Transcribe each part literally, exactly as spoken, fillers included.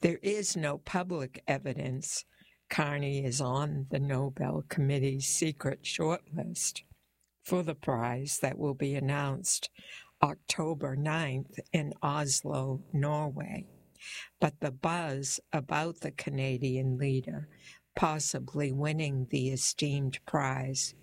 There is no public evidence Carney is on the Nobel Committee's secret shortlist for the prize that will be announced October ninth in Oslo, Norway. But the buzz about the Canadian leader possibly winning the esteemed prize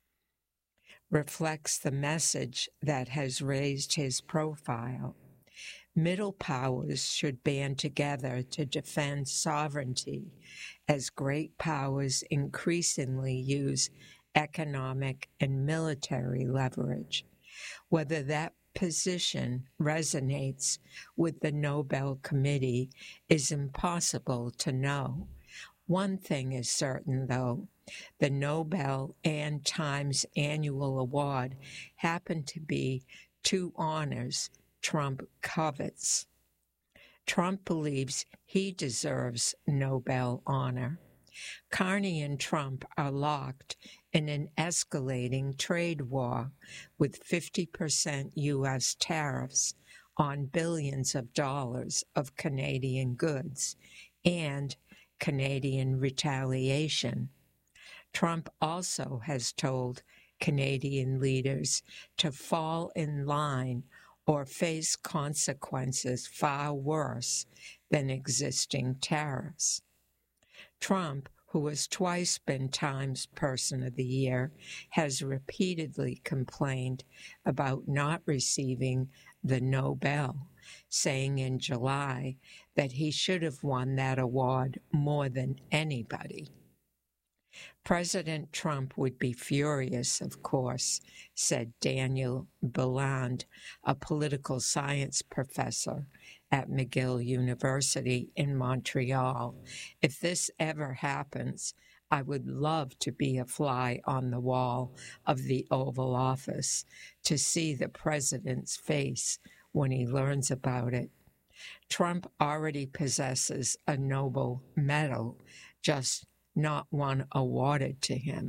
reflects the message that has raised his profile. Middle powers should band together to defend sovereignty as great powers increasingly use economic and military leverage. Whether that position resonates with the Nobel Committee is impossible to know. One thing is certain, though. The Nobel and Times Annual Award happen to be two honors Trump covets. Trump believes he deserves Nobel honor. Carney and Trump are locked in an escalating trade war with fifty percent U S tariffs on billions of dollars of Canadian goods and Canadian retaliation. Trump also has told Canadian leaders to fall in line or face consequences far worse than existing tariffs. Trump, who has twice been Times Person of the Year, has repeatedly complained about not receiving the Nobel, saying in July that he should have won that award more than anybody. President Trump would be furious, of course, said Daniel Beland, a political science professor at McGill University in Montreal. If this ever happens, I would love to be a fly on the wall of the Oval Office to see the president's face when he learns about it. Trump already possesses a Nobel medal, just not one awarded to him.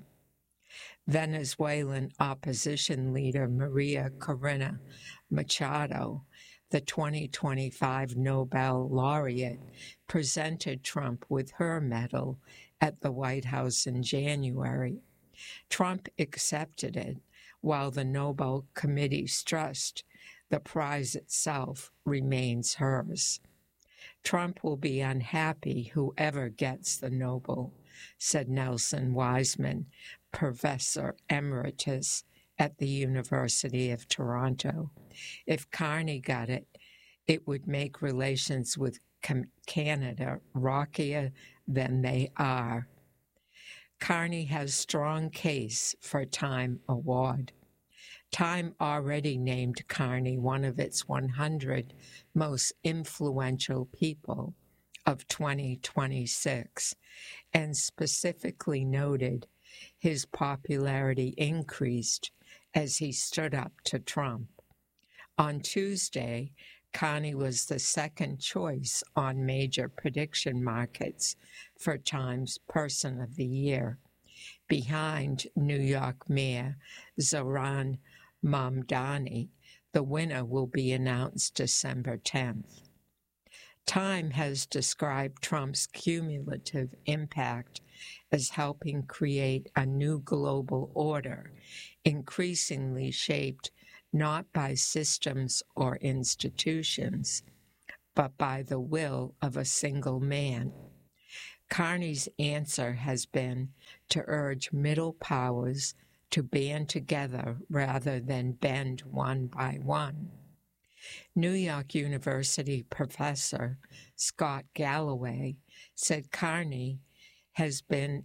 Venezuelan opposition leader Maria Corina Machado, the twenty twenty-five Nobel laureate, presented Trump with her medal at the White House in January. Trump accepted it, while the Nobel Committee stressed the prize itself remains hers. Trump will be unhappy whoever gets the Nobel, said Nelson Wiseman, professor emeritus at the University of Toronto. If Carney got it, it would make relations with Canada rockier than they are. Carney has strong case for Time Award. Time already named Carney one of its one hundred most influential people of twenty twenty-six, and specifically noted his popularity increased as he stood up to Trump. On Tuesday, Carney was the second choice on major prediction markets for Time's Person of the Year, behind New York Mayor Zohran Mamdani. The winner will be announced December tenth. Time has described Trump's cumulative impact as helping create a new global order, increasingly shaped not by systems or institutions, but by the will of a single man. Carney's answer has been to urge middle powers to band together rather than bend one by one. New York University professor Scott Galloway said Carney has been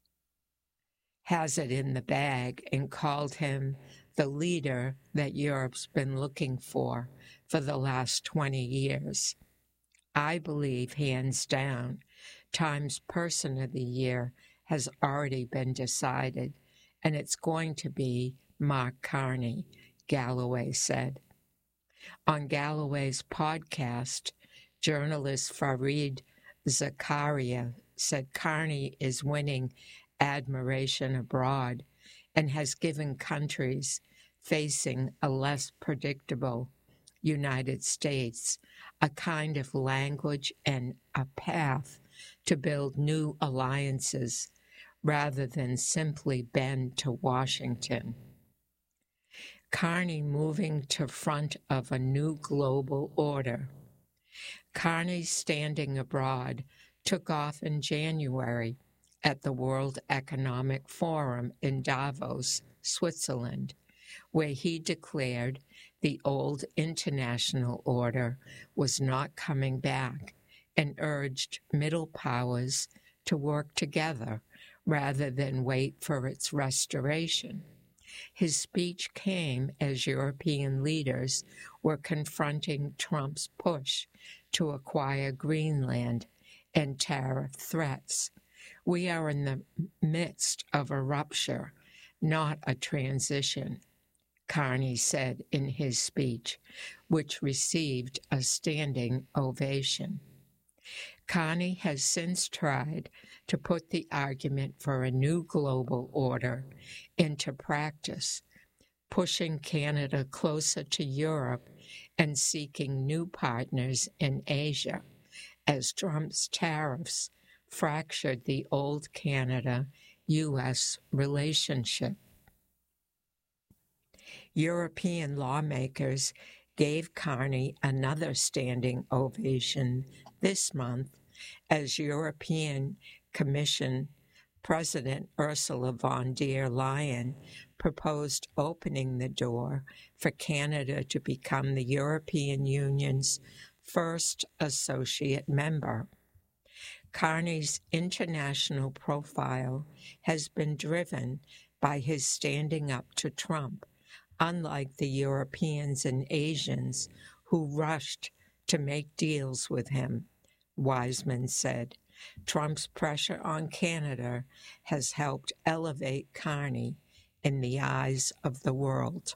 has it in the bag and called him the leader that Europe's been looking for for the last twenty years. I believe, hands down, Time's Person of the Year has already been decided, and it's going to be Mark Carney, Galloway said. On Galloway's podcast, journalist Fareed Zakaria said Carney is winning admiration abroad and has given countries facing a less predictable United States a kind of language and a path to build new alliances rather than simply bend to Washington. Carney moving to front of a new global order. Carney's standing abroad took off in January at the World Economic Forum in Davos, Switzerland, where he declared the old international order was not coming back and urged middle powers to work together rather than wait for its restoration. His speech came as European leaders were confronting Trump's push to acquire Greenland and tariff threats. We are in the midst of a rupture, not a transition, Carney said in his speech, which received a standing ovation. Carney has since tried to put the argument for a new global order into practice, pushing Canada closer to Europe and seeking new partners in Asia, as Trump's tariffs fractured the old Canada-U S relationship. European lawmakers gave Carney another standing ovation this month as European Commission President Ursula von der Leyen proposed opening the door for Canada to become the European Union's first associate member. Carney's international profile has been driven by his standing up to Trump, unlike the Europeans and Asians who rushed to make deals with him, Wiseman said. Trump's pressure on Canada has helped elevate Carney in the eyes of the world.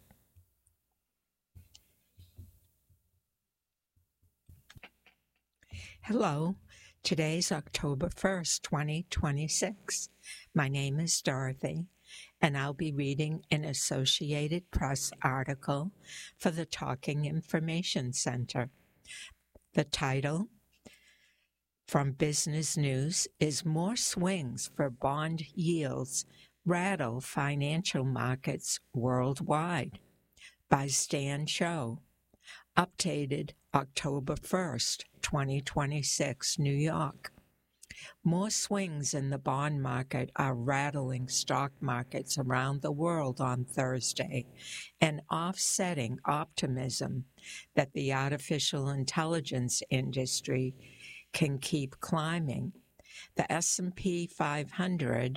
Hello, today's October first, twenty twenty-six. My name is Dorothy, and I'll be reading an Associated Press article for the Talking Information Center. The title from Business News is More Swings for Bond Yields Rattle Financial Markets Worldwide by Stan Cho. Updated October first, twenty twenty-six, New York. More swings in the bond market are rattling stock markets around the world on Thursday and offsetting optimism that the artificial intelligence industry can keep climbing. The S and P five hundred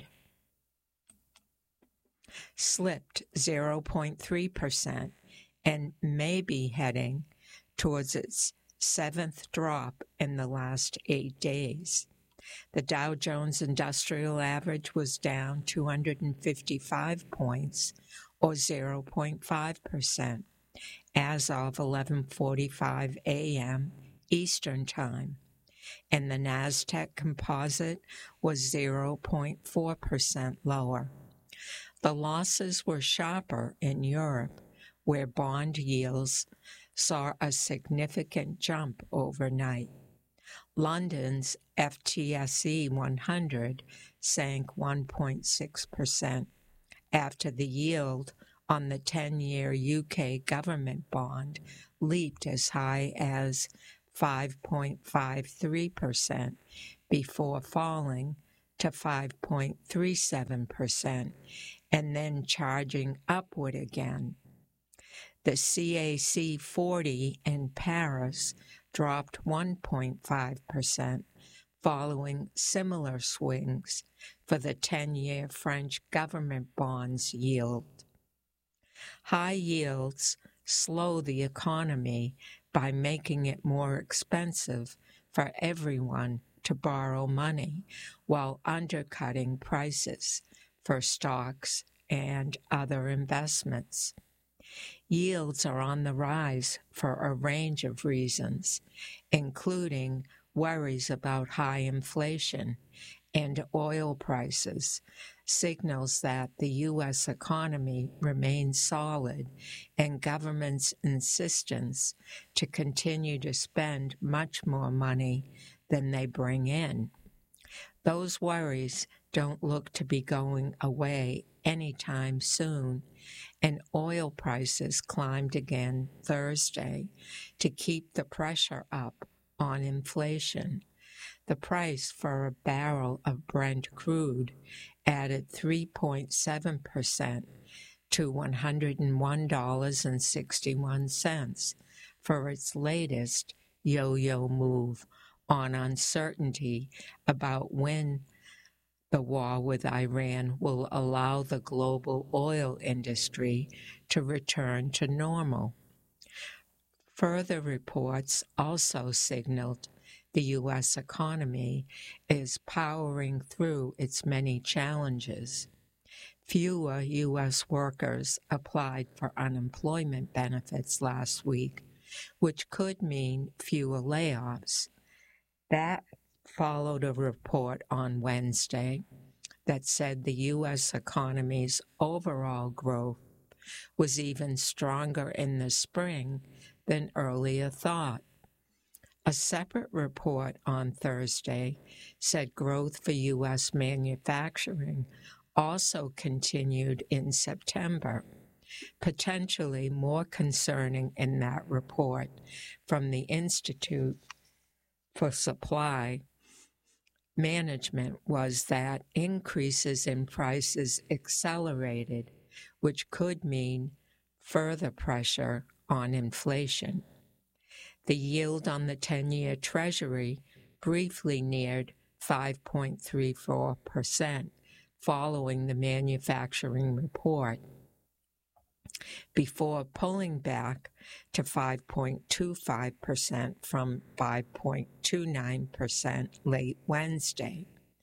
slipped zero point three percent and may be heading towards its seventh drop in the last eight days. The Dow Jones Industrial Average was down two hundred fifty-five points, or zero point five percent, as of eleven forty-five a.m. Eastern Time, and the NASDAQ Composite was zero point four percent lower. The losses were sharper in Europe, where bond yields saw a significant jump overnight. London's F T S E one hundred sank one point six percent after the yield on the ten-year U K government bond leaped as high as five point five three percent before falling to five point three seven percent and then charging upward again. The C A C forty in Paris dropped one point five percent, following similar swings for the ten-year French government bonds yield. High yields slow the economy by making it more expensive for everyone to borrow money while undercutting prices for stocks and other investments. Yields are on the rise for a range of reasons, including worries about high inflation and oil prices, signals that the U S economy remains solid and government's insistence to continue to spend much more money than they bring in. Those worries don't look to be going away anytime soon, and oil prices climbed again Thursday to keep the pressure up on inflation. The price for a barrel of Brent crude added three point seven percent to one hundred one dollars and sixty-one cents for its latest yo-yo move on uncertainty about when the war with Iran will allow the global oil industry to return to normal. Further reports also signaled the U S economy is powering through its many challenges. Fewer U S workers applied for unemployment benefits last week, which could mean fewer layoffs. That followed a report on Wednesday that said the U S economy's overall growth was even stronger in the spring than earlier thought. A separate report on Thursday said growth for U S manufacturing also continued in September. Potentially more concerning in that report from the Institute for Supply Management was that increases in prices accelerated, which could mean further pressure on inflation. The yield on the ten-year Treasury briefly neared five point three four percent following the manufacturing report, before pulling back to five point two five percent from five point two nine percent late Wednesday.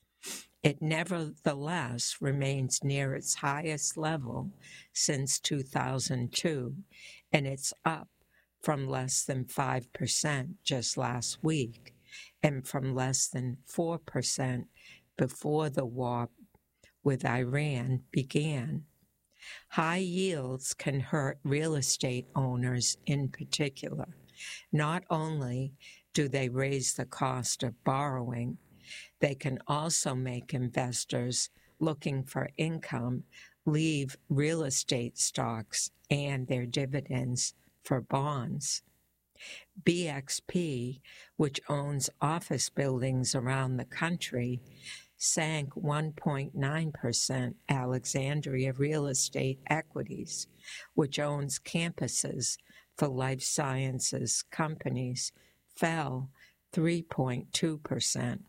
It nevertheless remains near its highest level since two thousand two, and it's up from less than five percent just last week and from less than four percent before the war with Iran began. High yields can hurt real estate owners in particular. Not only do they raise the cost of borrowing, they can also make investors looking for income leave real estate stocks and their dividends for bonds. B X P, which owns office buildings around the country, sank one point nine percent. Alexandria Real Estate Equities, which owns campuses for life sciences companies, fell three point two percent.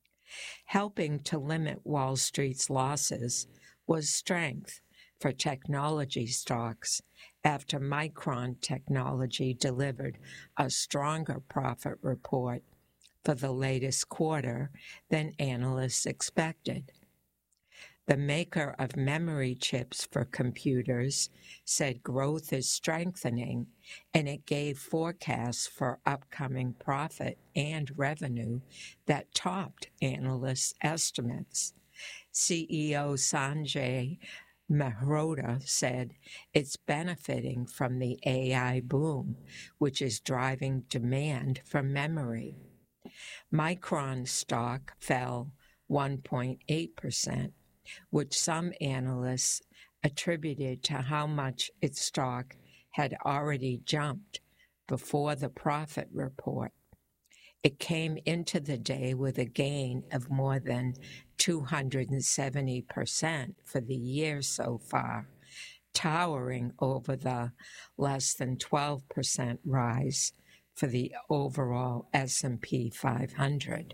Helping to limit Wall Street's losses was strength for technology stocks after Micron Technology delivered a stronger profit report for the latest quarter than analysts expected. The maker of memory chips for computers said growth is strengthening, and it gave forecasts for upcoming profit and revenue that topped analysts' estimates. C E O Sanjay Mehrotra said it's benefiting from the A I boom, which is driving demand for memory. Micron stock fell one point eight percent, which some analysts attributed to how much its stock had already jumped before the profit report. It came into the day with a gain of more than two hundred seventy percent for the year so far, towering over the less than twelve percent rise for the overall S and P five hundred.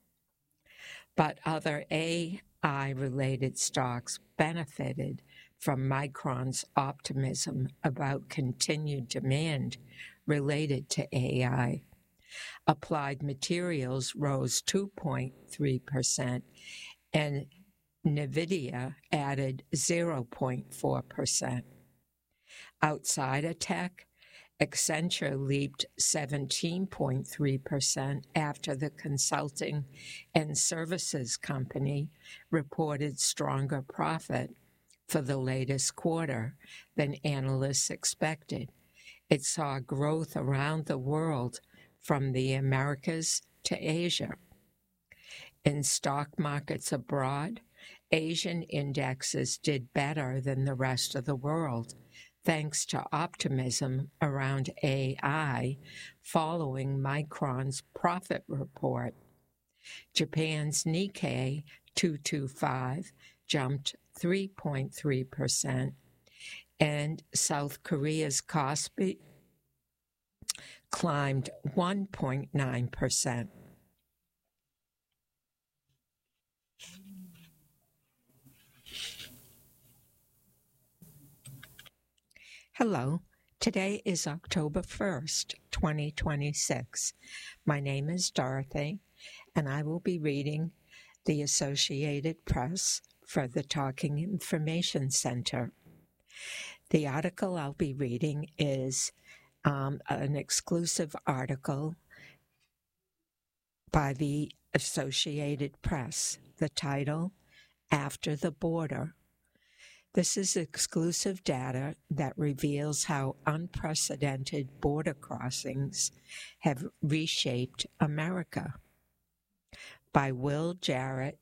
But other A I-related stocks benefited from Micron's optimism about continued demand related to A I. Applied Materials rose two point three percent, and NVIDIA added zero point four percent. Outside of tech, Accenture leaped seventeen point three percent after the consulting and services company reported stronger profit for the latest quarter than analysts expected. It saw growth around the world from the Americas to Asia. In stock markets abroad, Asian indexes did better than the rest of the world, thanks to optimism around A I following Micron's profit report. Japan's Nikkei two twenty-five jumped three point three percent, and South Korea's Kospi climbed one point nine percent. Hello, today is October first, twenty twenty-six. My name is Dorothy, and I will be reading the Associated Press for the Talking Information Center. The article I'll be reading is um, an exclusive article by the Associated Press. The title, After the Border. This is exclusive data that reveals how unprecedented border crossings have reshaped America. By Will Jarrett,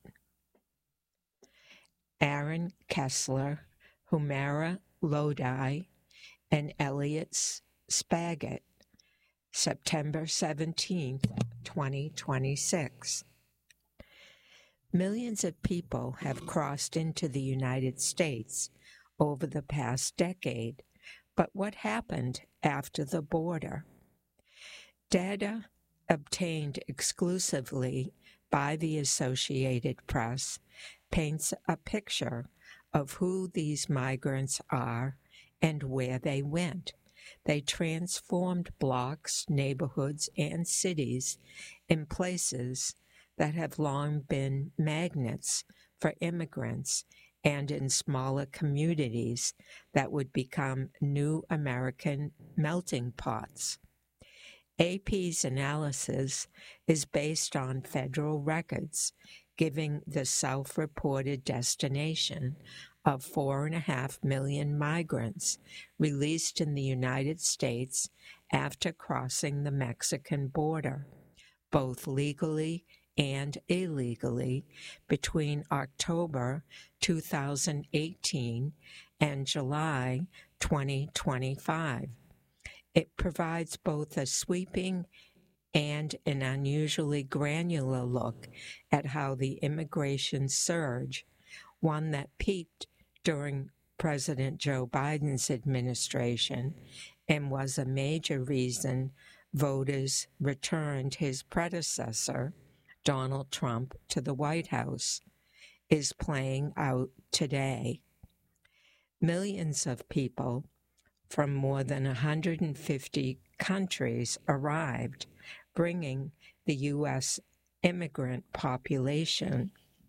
Aaron Kessler, Humera Lodi, and Elliot Spagat, September seventeenth, twenty twenty-six. Millions of people have crossed into the United States over the past decade, but what happened after the border? Data obtained exclusively by the Associated Press paints a picture of who these migrants are and where they went. They transformed blocks, neighborhoods, and cities in places that have long been magnets for immigrants and in smaller communities that would become new American melting pots. A P's analysis is based on federal records, giving the self-reported destination of four and a half million migrants released in the United States after crossing the Mexican border, both legally and illegally, between October two thousand eighteen and July twenty twenty-five. It provides both a sweeping and an unusually granular look at how the immigration surge, one that peaked during President Joe Biden's administration and was a major reason voters returned his predecessor, Donald Trump, to the White House, is playing out today. Millions of people from more than one hundred fifty countries arrived, bringing the U S immigrant population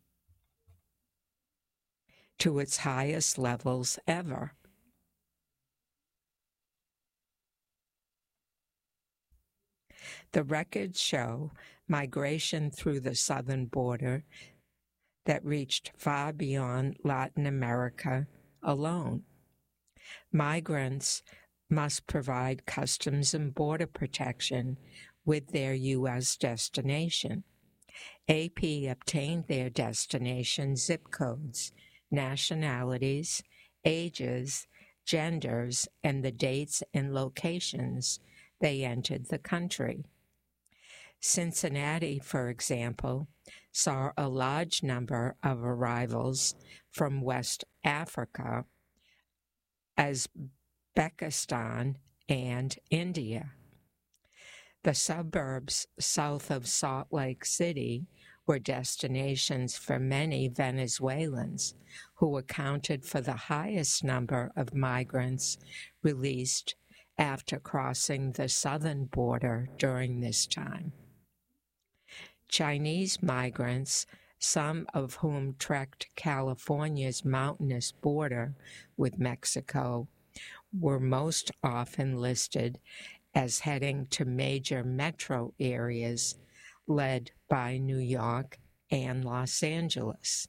to its highest levels ever. The records show migration through the southern border that reached far beyond Latin America alone. Migrants must provide customs and border protection with their U S destination. A P obtained their destination zip codes, nationalities, ages, genders, and the dates and locations they entered the country. Cincinnati, for example, saw a large number of arrivals from West Africa, Uzbekistan, and India. The suburbs south of Salt Lake City were destinations for many Venezuelans, who accounted for the highest number of migrants released after crossing the southern border during this time. Chinese migrants, some of whom trekked California's mountainous border with Mexico, were most often listed as heading to major metro areas led by New York and Los Angeles.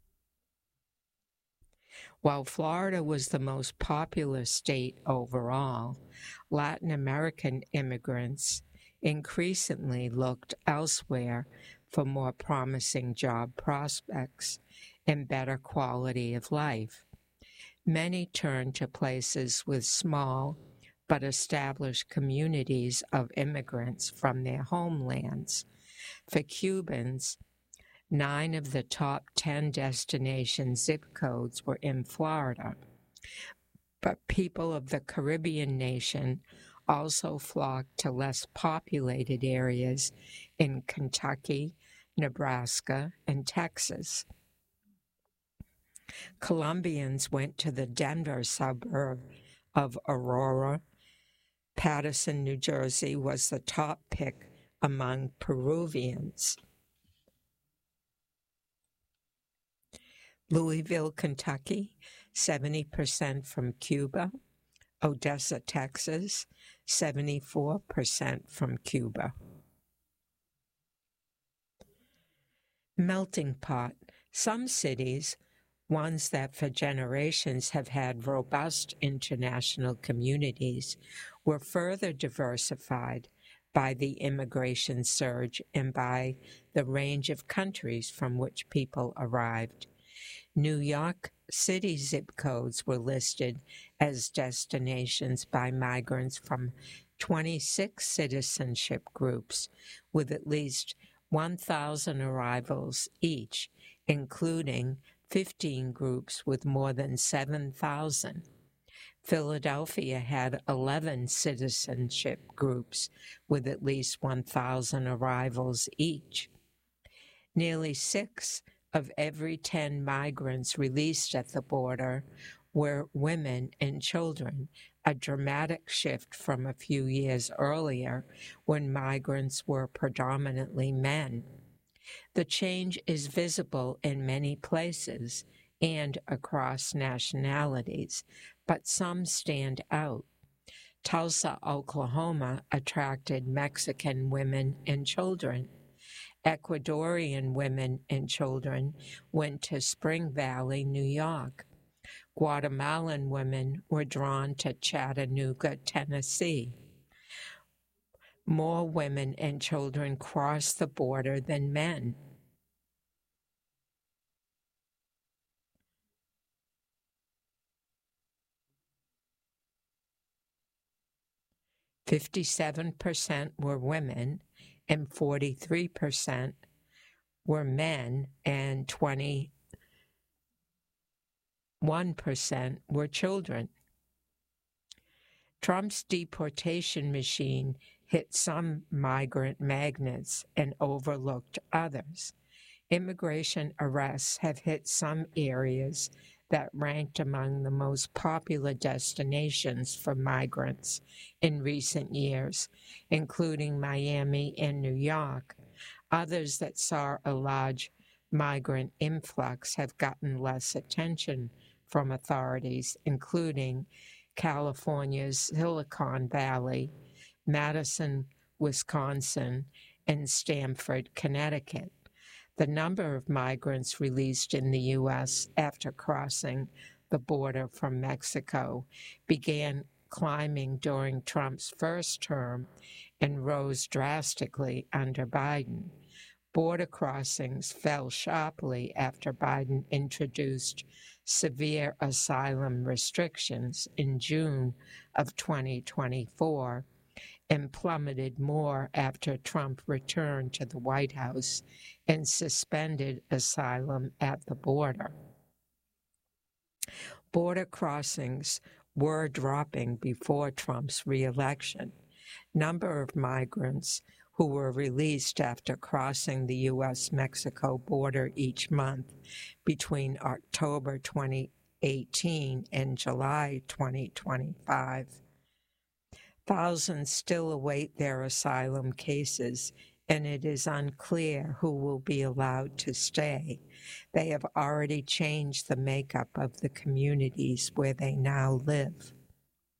While Florida was the most populous state overall, Latin American immigrants increasingly looked elsewhere for more promising job prospects and better quality of life. Many turned to places with small but established communities of immigrants from their homelands. For Cubans, nine of the top ten destination zip codes were in Florida, but people of the Caribbean nation also flocked to less populated areas in Kentucky, Nebraska, and Texas. Colombians went to the Denver suburb of Aurora. Paterson, New Jersey was the top pick among Peruvians. Louisville, Kentucky, seventy percent from Cuba. Odessa, Texas, seventy-four percent from Cuba. Melting pot. Some cities, ones that for generations have had robust international communities, were further diversified by the immigration surge and by the range of countries from which people arrived. New York City zip codes were listed as destinations by migrants from twenty-six citizenship groups, with at least one thousand arrivals each, including fifteen groups with more than seven thousand. Philadelphia had eleven citizenship groups with at least one thousand arrivals each. Nearly six of every ten migrants released at the border were women and children, a dramatic shift from a few years earlier when migrants were predominantly men. The change is visible in many places and across nationalities, but some stand out. Tulsa, Oklahoma attracted Mexican women and children. Ecuadorian women and children went to Spring Valley, New York. Guatemalan women were drawn to Chattanooga, Tennessee. More women and children crossed the border than men. fifty-seven percent were women and forty-three percent were men, and twenty-one percent were children. Trump's deportation machine hit some migrant magnets and overlooked others. Immigration arrests have hit some areas that ranked among the most popular destinations for migrants in recent years, including Miami and New York. Others that saw a large migrant influx have gotten less attention from authorities, including California's Silicon Valley, Madison, Wisconsin, and Stamford, Connecticut. The number of migrants released in the U S after crossing the border from Mexico began climbing during Trump's first term and rose drastically under Biden. Border crossings fell sharply after Biden introduced severe asylum restrictions in June of twenty twenty-four, and plummeted more after Trump returned to the White House and suspended asylum at the border. Border crossings were dropping before Trump's reelection. Number of migrants who were released after crossing the U S Mexico border each month between October twenty eighteen and July twenty twenty-five. Thousands still await their asylum cases, and it is unclear who will be allowed to stay. They have already changed the makeup of the communities where they now live.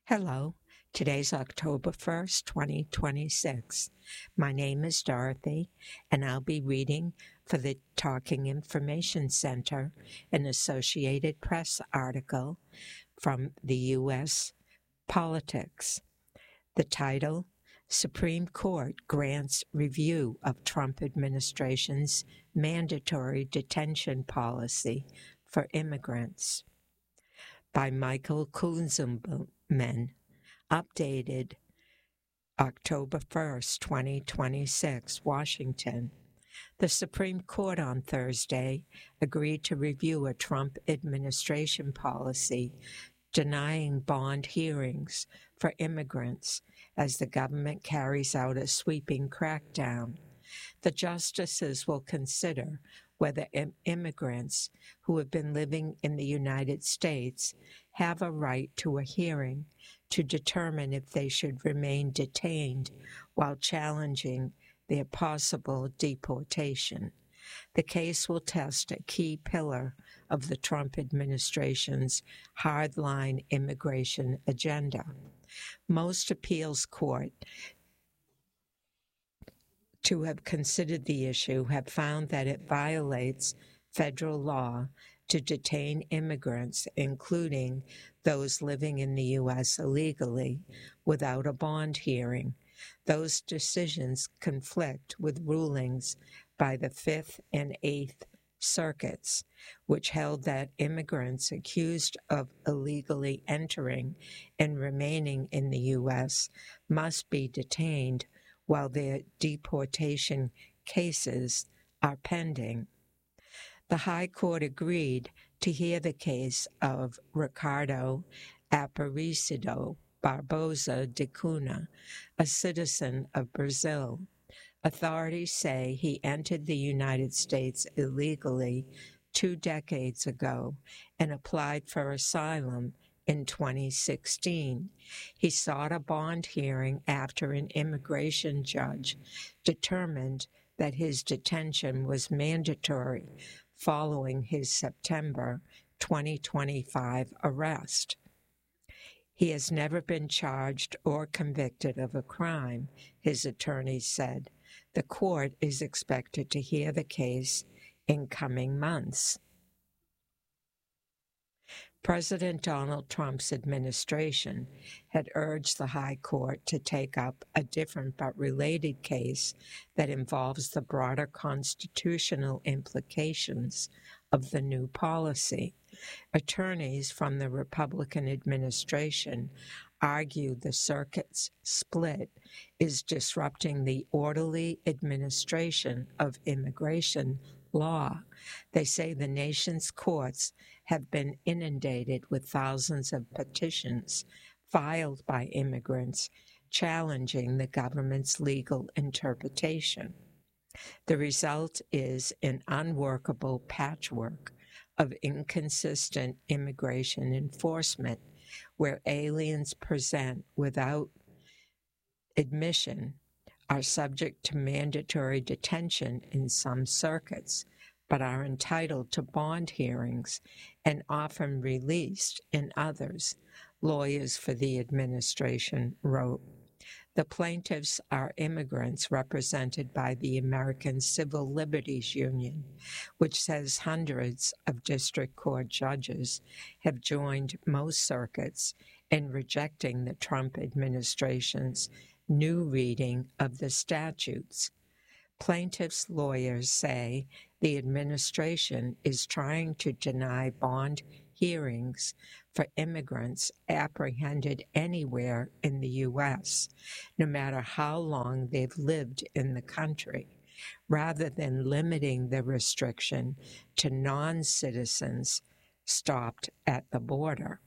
Hello, today's October first, twenty twenty-six. My name is Dorothy, and I'll be reading for the Talking Information Center an Associated Press article from the U S Politics. The title, Supreme Court Grants Review of Trump Administration's Mandatory Detention Policy for Immigrants, by Michael Kunzelman, updated October first, twenty twenty-six, Washington. The Supreme Court on Thursday agreed to review a Trump administration policy denying bond hearings for immigrants as the government carries out a sweeping crackdown. The justices will consider whether im- immigrants who have been living in the United States have a right to a hearing to determine if they should remain detained while challenging their possible deportation. The case will test a key pillar of the Trump administration's hardline immigration agenda. Most appeals courts to have considered the issue have found that it violates federal law to detain immigrants, including those living in the U S illegally, without a bond hearing. Those decisions conflict with rulings by the Fifth and Eighth Circuits, which held that immigrants accused of illegally entering and remaining in the U S must be detained while their deportation cases are pending. The High Court agreed to hear the case of Ricardo Aparecido Barbosa de Cunha, a citizen of Brazil. Authorities say he entered the United States illegally two decades ago and applied for asylum in twenty sixteen. He sought a bond hearing after an immigration judge determined that his detention was mandatory following his September twenty twenty-five arrest. He has never been charged or convicted of a crime, his attorneys said. The court is expected to hear the case in coming months. President Donald Trump's administration had urged the High Court to take up a different but related case that involves the broader constitutional implications of the new policy. Attorneys from the Republican administration argue the circuit's split is disrupting the orderly administration of immigration law. They say the nation's courts have been inundated with thousands of petitions filed by immigrants challenging the government's legal interpretation. The result is an unworkable patchwork of inconsistent immigration enforcement, where aliens present without admission are subject to mandatory detention in some circuits, but are entitled to bond hearings and often released in others, lawyers for the administration wrote. The plaintiffs are immigrants represented by the American Civil Liberties Union, which says hundreds of district court judges have joined most circuits in rejecting the Trump administration's new reading of the statutes. Plaintiffs' lawyers say the administration is trying to deny bond hearings for immigrants apprehended anywhere in the U S, no matter how long they've lived in the country, rather than limiting the restriction to non-citizens stopped at the border.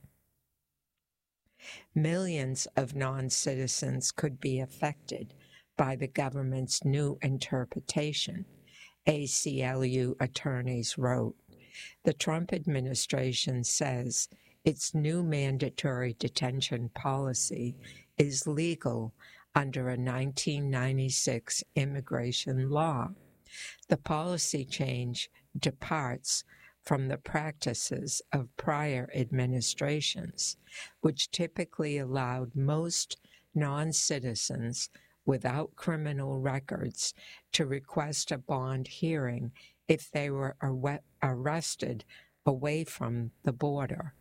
Millions of non-citizens could be affected by the government's new interpretation, A C L U attorneys wrote. The Trump administration says its new mandatory detention policy is legal under a nineteen ninety-six immigration law. The policy change departs from the practices of prior administrations, which typically allowed most non-citizens without criminal records to request a bond hearing if they were ar- arrested away from the border.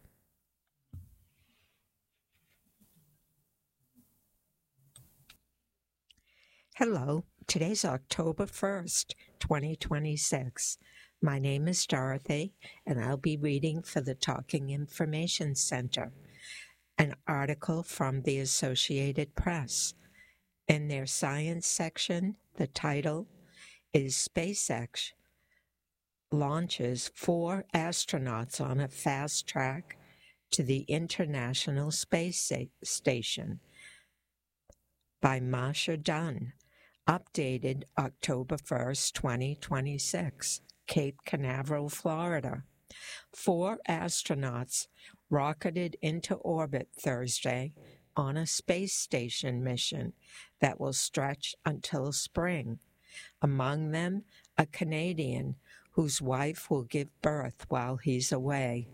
Hello, today's October first, twenty twenty-six. My name is Dorothy, and I'll be reading for the Talking Information Center, an article from the Associated Press. In their science section, the title is SpaceX launches four astronauts on a fast track to the International Space Station by Masha Dunn, updated October first, twenty twenty-six, Cape Canaveral, Florida. Four astronauts rocketed into orbit Thursday on a space station mission that will stretch until spring. Among them, a Canadian whose wife will give birth while he's away.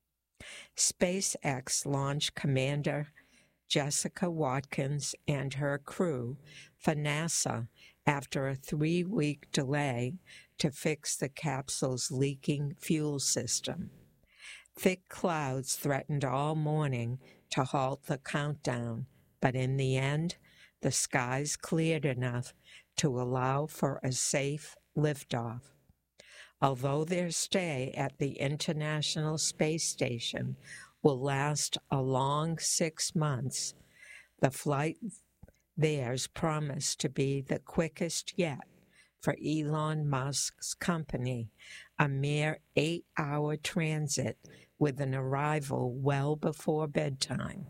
SpaceX launch commander Jessica Watkins and her crew for NASA after a three-week delay to fix the capsule's leaking fuel system. Thick clouds threatened all morning to halt the countdown, but in the end, the skies cleared enough to allow for a safe liftoff. Although their stay at the International Space Station will last a long six months, the flight there's promised to be the quickest yet for Elon Musk's company, a mere eight-hour transit with an arrival well before bedtime.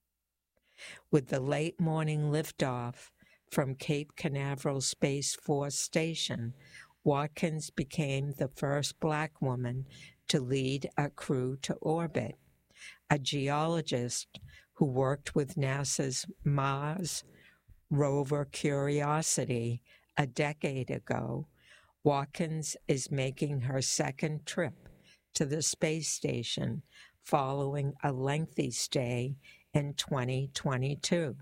With the late morning liftoff from Cape Canaveral Space Force Station, Watkins became the first Black woman to lead a crew to orbit. A geologist who worked with NASA's Mars rover Curiosity a decade ago, Watkins is making her second trip to the space station following a lengthy stay in twenty twenty-two.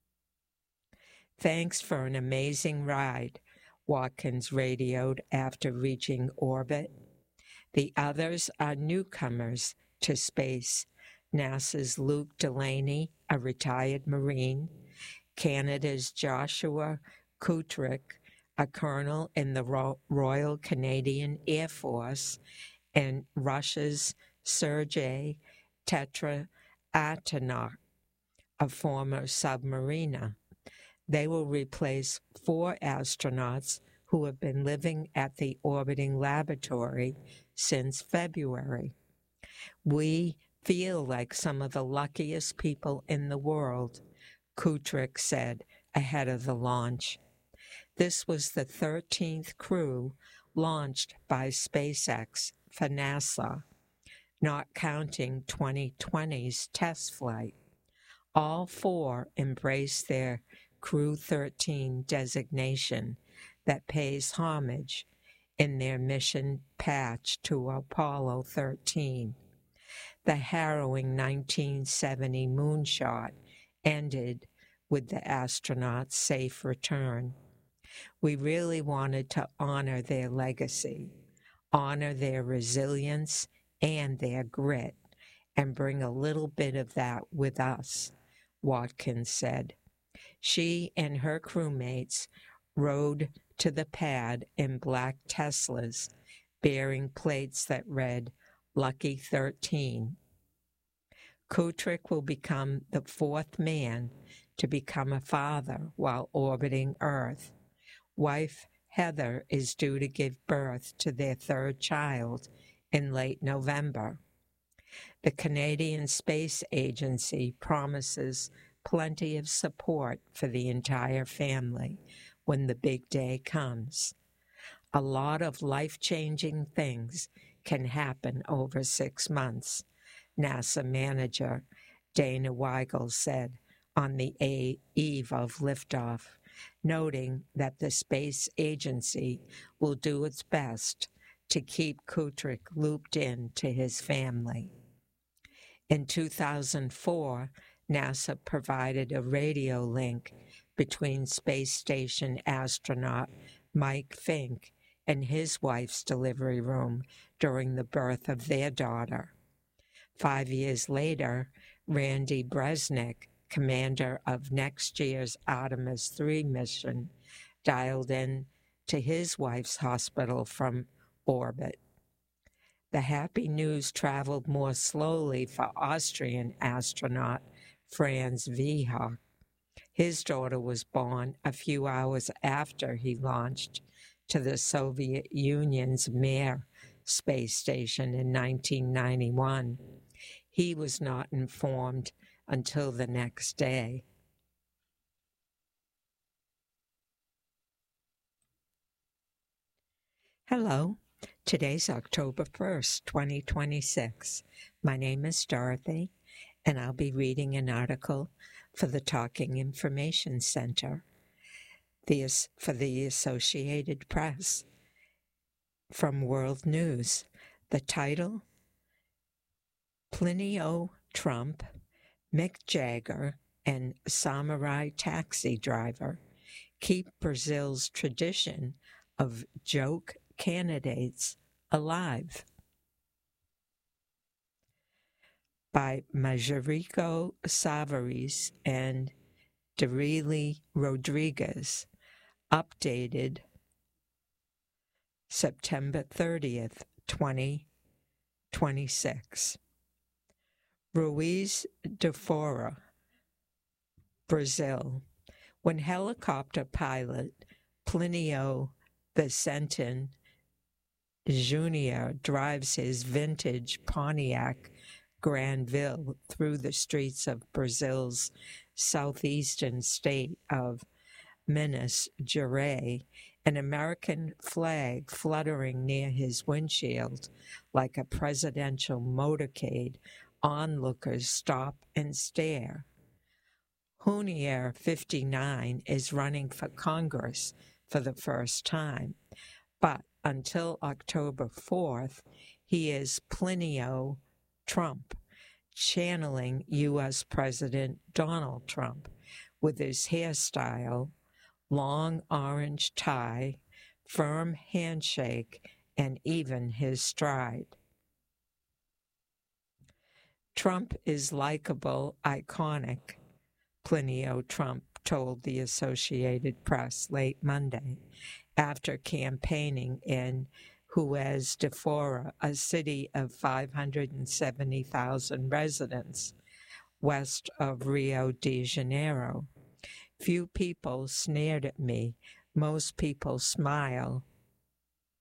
"Thanks for an amazing ride," Watkins radioed after reaching orbit. The others are newcomers to space: NASA's Luke Delaney, a retired Marine; Canada's Joshua Kutrick, a colonel in the Ro- Royal Canadian Air Force; and Russia's Sergei Tetra-Atonov, a former submariner. They will replace four astronauts who have been living at the orbiting laboratory since February. "We feel like some of the luckiest people in the world," Kutrick said ahead of the launch. This was the thirteenth crew launched by SpaceX for NASA, not counting twenty twenty's test flight. All four embraced their Crew thirteen designation that pays homage in their mission patch to Apollo thirteen. The harrowing nineteen seventy moonshot ended with the astronauts' safe return. "We really wanted to honor their legacy, honor their resilience and their grit, and bring a little bit of that with us," Watkins said. She and her crewmates rode to the pad in black Teslas, bearing plates that read Lucky thirteen. Kutrick will become the fourth man to become a father while orbiting Earth. Wife Heather is due to give birth to their third child in late November. The Canadian Space Agency promises plenty of support for the entire family when the big day comes. A lot of life-changing things can happen over six months, NASA manager Dana Weigel said on the eve of liftoff, noting that the space agency will do its best to keep Kutrick looped in to his family. In two thousand four, NASA provided a radio link between space station astronaut Mike Fink and his wife's delivery room during the birth of their daughter. Five years later, Randy Bresnik, commander of next year's Artemis three mission, dialed in to his wife's hospital from orbit. The happy news traveled more slowly for Austrian astronaut Franz Wiehoff. His daughter was born a few hours after he launched to the Soviet Union's Mir space station in nineteen ninety-one. He was not informed until the next day. Hello. Today's October first, twenty twenty-six. My name is Dorothy, and I'll be reading an article for the Talking Information Center the, for the Associated Press from World News. The title, Plinio Trump, Mick Jagger, and Samurai Taxi Driver keep Brazil's tradition of joke candidates alive. By Majorico Savares and Darili Rodriguez, updated September thirtieth, twenty twenty-six. Ruiz de Fora, Brazil. When helicopter pilot Plinio Vicentin Junior drives his vintage Pontiac Granville through the streets of Brazil's southeastern state of Minas Gerais, an American flag fluttering near his windshield like a presidential motorcade, onlookers stop and stare. Junior, fifty-nine, is running for Congress for the first time, but until October fourth, he is Plinio Trump, channeling U S President Donald Trump with his hairstyle, long orange tie, firm handshake, and even his stride. Trump is likable, iconic, Plinio Trump told the Associated Press late Monday after campaigning in Juiz de Fora, a city of five hundred seventy thousand residents west of Rio de Janeiro. Few people sneered at me. Most people smile,